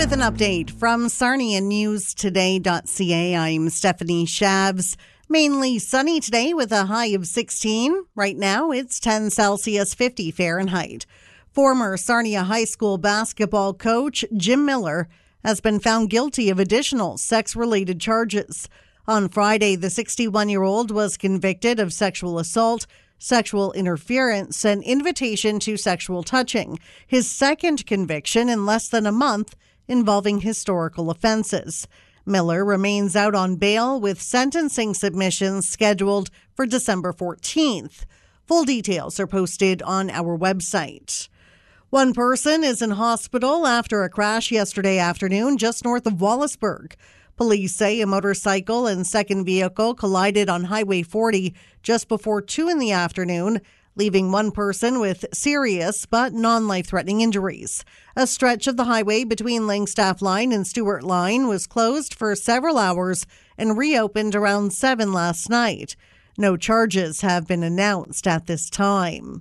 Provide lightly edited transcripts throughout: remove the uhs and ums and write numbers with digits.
With an update from SarniaNewsToday.ca, I'm Stephanie Shabs. Mainly sunny today with a high of 16. Right now, it's 10 Celsius, 50 Fahrenheit. Former Sarnia High School basketball coach Jim Miller has been found guilty of additional sex-related charges. On Friday, the 61-year-old was convicted of sexual assault, sexual interference, and invitation to sexual touching. His second conviction in less than a month involving historical offenses. Miller remains out on bail with sentencing submissions scheduled for December 14th. Full details are posted on our website. One person is in hospital after a crash yesterday afternoon just north of Wallaceburg. Police say a motorcycle and second vehicle collided on Highway 40 just before 2 in the afternoon, leaving one person with serious but non-life-threatening injuries. A stretch of the highway between Langstaff Line and Stewart Line was closed for several hours and reopened around 7 last night. No charges have been announced at this time.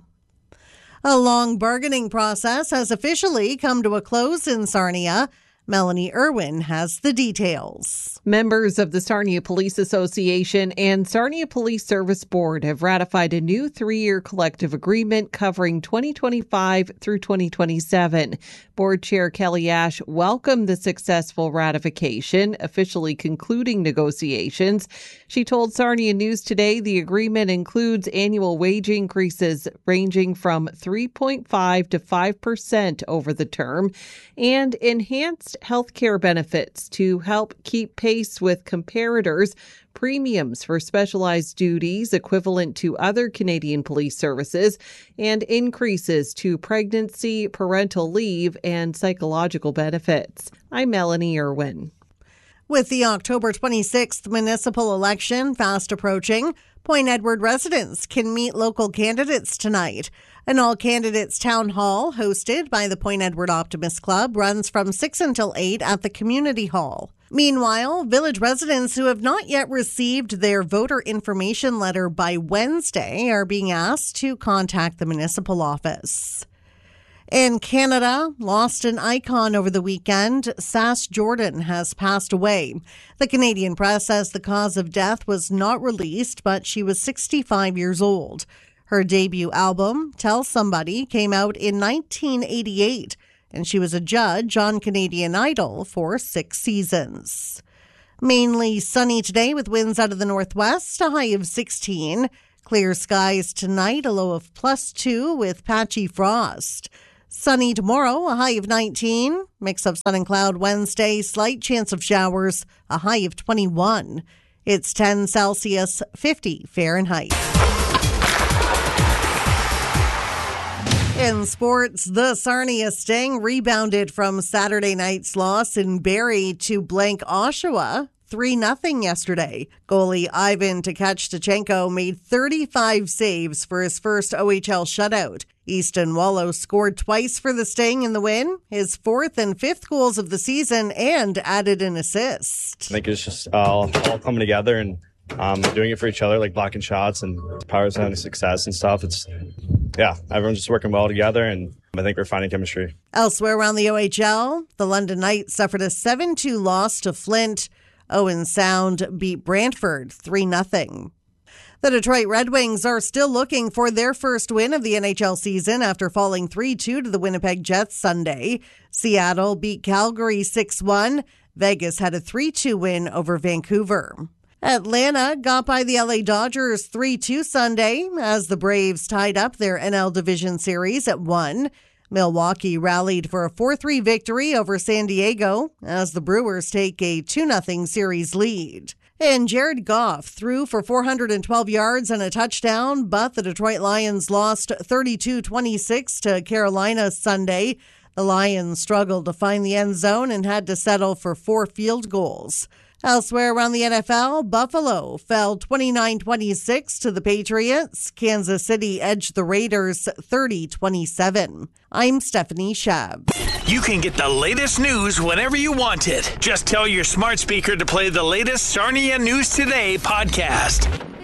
A long bargaining process has officially come to a close in Sarnia. Melanie Irwin has the details. Members of the Sarnia Police Association and Sarnia Police Service Board have ratified a new 3-year collective agreement covering 2025 through 2027. Board Chair Kelly Ash welcomed the successful ratification, officially concluding negotiations. She told Sarnia News Today the agreement includes annual wage increases ranging from 3.5% to 5% over the term and enhanced health care benefits to help keep pace with comparators, premiums for specialized duties equivalent to other Canadian police services, and increases to pregnancy, parental leave, and psychological benefits. I'm Melanie Irwin. With the October 26th municipal election fast approaching, Point Edward residents can meet local candidates tonight. An all-candidates town hall hosted by the Point Edward Optimist Club runs from 6 until 8 at the community hall. Meanwhile, village residents who have not yet received their voter information letter by Wednesday are being asked to contact the municipal office. And Canada lost an icon over the weekend. Sass Jordan has passed away. The Canadian press says the cause of death was not released, but she was 65 years old. Her debut album, Tell Somebody, came out in 1988, and she was a judge on Canadian Idol for 6 seasons. Mainly sunny today with winds out of the northwest, a high of 16. Clear skies tonight, a low of +2 with patchy frost. Sunny tomorrow, a high of 19. Mix of sun and cloud Wednesday, slight chance of showers, a high of 21. It's 10 Celsius, 50 Fahrenheit. In sports, the Sarnia Sting rebounded from Saturday night's loss in Barrie to blank Oshawa 3-0 yesterday. Goalie Ivan Tkachchenko made 35 saves for his first OHL shutout. Easton Wallow scored twice for the Sting in the win, his 4th and 5th goals of the season, and added an assist. I think it's just all coming together and doing it for each other, like blocking shots and powers having success and stuff. Everyone's just working well together, and I think we're finding chemistry. Elsewhere around the OHL, the London Knights suffered a 7-2 loss to Flint. Owen Sound beat Brantford 3-0. The Detroit Red Wings are still looking for their first win of the NHL season after falling 3-2 to the Winnipeg Jets Sunday. Seattle beat Calgary 6-1. Vegas had a 3-2 win over Vancouver. Atlanta got by the LA Dodgers 3-2 Sunday as the Braves tied up their NL Division Series at 1. Milwaukee rallied for a 4-3 victory over San Diego as the Brewers take a 2-0 series lead. And Jared Goff threw for 412 yards and a touchdown, but the Detroit Lions lost 32-26 to Carolina Sunday. The Lions struggled to find the end zone and had to settle for 4 field goals. Elsewhere around the NFL, Buffalo fell 29-26 to the Patriots. Kansas City edged the Raiders 30-27. I'm Stephanie Schaab. You can get the latest news whenever you want it. Just tell your smart speaker to play the latest Sarnia News Today podcast.